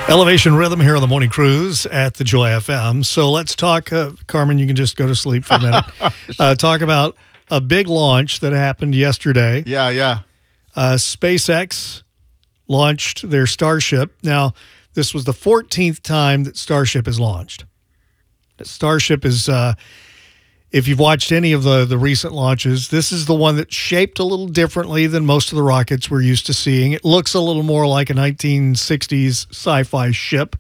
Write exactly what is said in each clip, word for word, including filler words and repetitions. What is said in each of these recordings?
Elevation Rhythm here on the Morning Cruise at the Joy F M. So let's talk, uh, Carmen, you can just go to sleep for a minute. uh, talk about a big launch that happened yesterday. Yeah, yeah. Uh, SpaceX launched their Starship. Now, this was the fourteenth time that Starship is launched. Starship is, uh, if you've watched any of the, the recent launches, this is the one that's shaped a little differently than most of the rockets we're used to seeing. It looks a little more like a nineteen sixties sci-fi ship.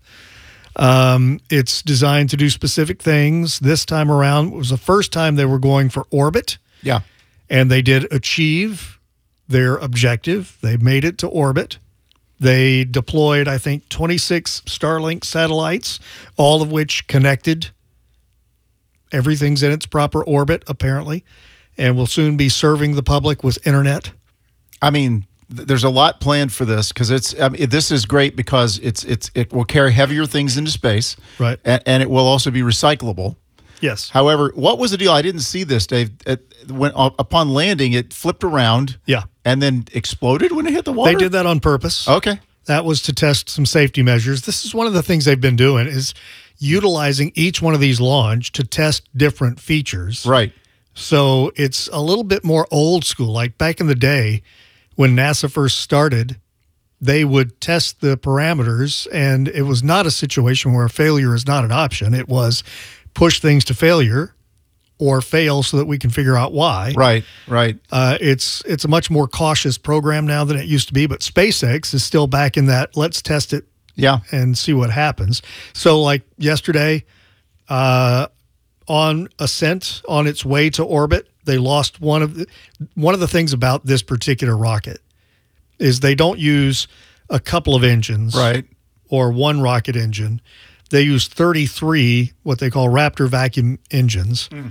Um, it's designed to do specific things. This time around, it was the first time they were going for orbit. Yeah. And they did achieve their objective. They made it to orbit. They deployed, I think, twenty-six Starlink satellites, all of which connected. Everything's in its proper orbit, apparently, and will soon be serving the public with internet. I mean, th- there's a lot planned for this because it's. I mean, this is great because it's it's it will carry heavier things into space, right? And, and it will also be recyclable. Yes. However, what was the deal? I didn't see this, Dave. It, when uh, upon landing, it flipped around. Yeah. And then exploded when it hit the water. They did that on purpose. Okay. That was to test some safety measures. This is one of the things they've been doing is utilizing each one of these launch to test different features. Right. So it's a little bit more old school. Like back in the day when NASA first started, they would test the parameters, and it was not a situation where failure is not an option. It was push things to failure or fail so that we can figure out why. Right, right. Uh, it's it's a much more cautious program now than it used to be, but SpaceX is still back in that let's test it Yeah. and see what happens. So like yesterday, uh, on ascent, on its way to orbit, they lost one of the, one of the things about this particular rocket is they don't use a couple of engines Right. or one rocket engine. They use thirty-three, what they call Raptor vacuum engines. Mm.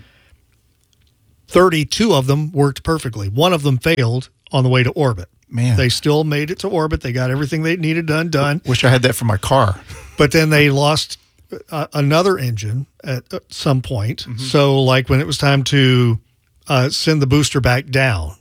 thirty-two of them worked perfectly. One of them failed on the way to orbit. Man. They still made it to orbit. They got everything they needed done, done. Wish I had that for my car. But then they lost uh, another engine at uh, some point. Mm-hmm. So like when it was time to uh, send the booster back down,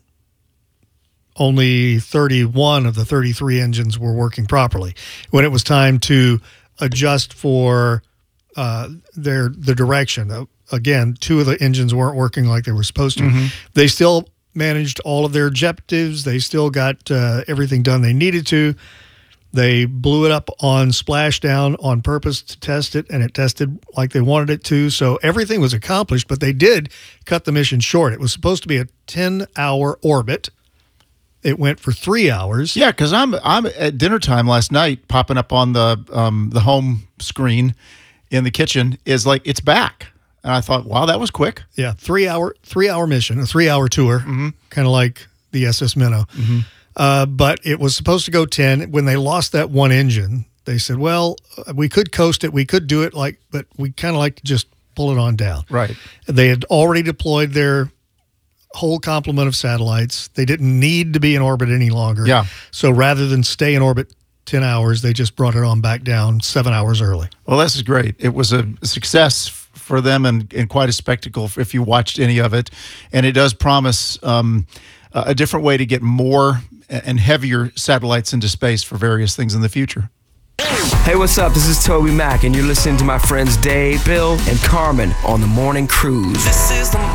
only thirty-one of the thirty-three engines were working properly. When it was time to adjust for uh, their the direction, uh, again, two of the engines weren't working like they were supposed to. Mm-hmm. They still managed all of their objectives. They still got uh, everything done they needed to. They blew it up on splashdown on purpose to test it, and it tested like they wanted it to. So everything was accomplished, but they did cut the mission short. It was supposed to be a ten-hour orbit. It went for three hours. Yeah, because I'm I'm at dinner time last night, popping up on the um, the home screen in the kitchen is like it's back. And I thought, wow, that was quick. Yeah, three hour three hour mission, a three hour tour, mm-hmm. kind of like the S S Minnow. Mm-hmm. Uh, but it was supposed to go ten. When they lost that one engine, they said, well, we could coast it, we could do it, like, but we kind of like to just pull it on down. Right. They had already deployed their whole complement of satellites. They didn't need to be in orbit any longer. Yeah. So rather than stay in orbit ten hours, they just brought it on back down seven hours early. Well, this is great. It was a success for them and, and quite a spectacle if you watched any of it. And it does promise um, a different way to get more and heavier satellites into space for various things in the future. Hey, what's up? This is Toby Mac, and you're listening to my friends Dave, Bill, and Carmen on the Morning Cruise. This is the